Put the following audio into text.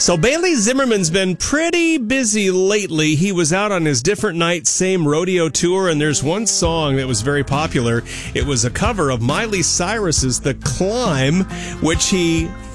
So Bailey Zimmerman's been pretty busy lately. He was out on his Different Night, Same Rodeo tour, and there's one song that was very popular. It was a cover of Miley Cyrus's The Climb, which he